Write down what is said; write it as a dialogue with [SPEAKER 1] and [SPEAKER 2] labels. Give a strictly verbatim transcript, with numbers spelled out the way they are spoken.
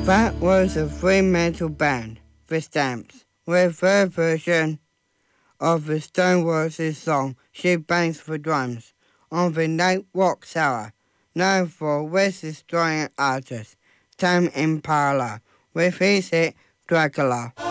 [SPEAKER 1] That was a free metal band, The Stamps, with their version of the Stoneworks' song She Bangs for Drums on the Night Walk Hour, known for West Australian artist Tame Impala with his hit Dracula.